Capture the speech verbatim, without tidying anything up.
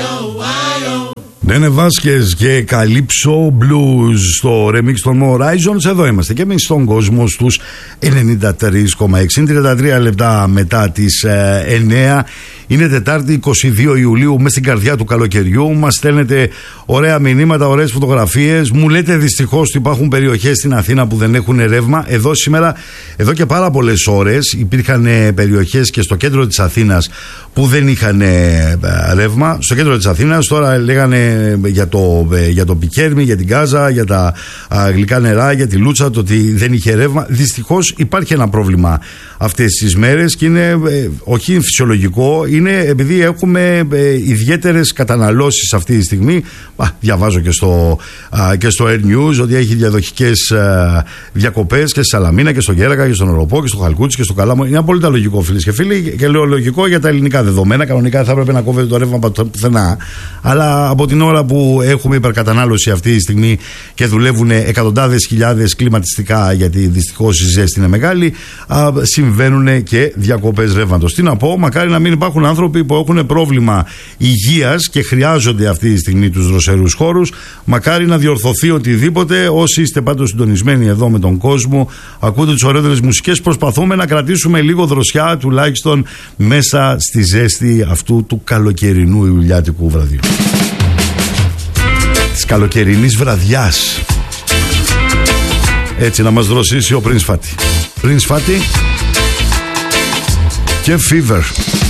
Νένε Βάσκες και Καλύψο Blues στο remix των Horizons. Εδώ είμαστε και εμείς στον κόσμο στους ενενήντα τρία κόμμα έξι, τριάντα τρία λεπτά μετά τις ε, εννέα. Είναι Τετάρτη είκοσι δύο Ιουλίου, μες στην καρδιά του καλοκαιριού. Μας στέλνετε ωραία μηνύματα, ωραίες φωτογραφίες. Μου λέτε δυστυχώς ότι υπάρχουν περιοχές στην Αθήνα που δεν έχουν ρεύμα. Εδώ σήμερα, εδώ και πάρα πολλές ώρες, υπήρχαν περιοχές και στο κέντρο της Αθήνας που δεν είχαν ρεύμα. Στο κέντρο της Αθήνας τώρα λέγανε για το, για το Πικέρμι, για την Γάζα, για τα α, γλυκά νερά, για τη Λούτσα, το ότι δεν είχε ρεύμα. Δυστυχώς υπάρχει ένα πρόβλημα αυτές τις μέρες και είναι ε, όχι φυσιολογικό, είναι επειδή έχουμε ε, ιδιαίτερες καταναλώσεις αυτή τη στιγμή. Α, διαβάζω και στο, α, και στο Air News ότι έχει διαδοχικές α, διακοπές και στη Σαλαμίνα και στο Γέρακα και στον Οροπό και στο Χαλκούτσι και στο Καλάμο. Είναι απόλυτα λογικό, φίλες και φίλοι, και λέω λογικό για τα ελληνικά δεδομένα. Κανονικά θα έπρεπε να κόβεται το ρεύμα πουθενά. Αλλά από την ώρα που έχουμε υπερκατανάλωση αυτή τη στιγμή και δουλεύουν εκατοντάδες χιλιάδες κλιματιστικά, γιατί δυστυχώς η ζέστη είναι μεγάλη, α, συμβαίνουν και διακοπές ρεύματος. Τι να πω, μακάρι να μην υπάρχουν άνθρωποι που έχουν πρόβλημα υγείας και χρειάζονται αυτή τη στιγμή τους δροσερούς χώρους. Μακάρι να διορθωθεί οτιδήποτε. Όσοι είστε πάντως συντονισμένοι εδώ με τον κόσμο, ακούτε τις ωραίες μουσικές, προσπαθούμε να κρατήσουμε λίγο δροσιά τουλάχιστον μέσα στη ζέστη αυτού του καλοκαιρινού ιουλιάτικου βραδιού, της καλοκαιρινής βραδιάς. Έτσι να μας δροσίσει ο Prince Fatty. Prince Fatty και Fever.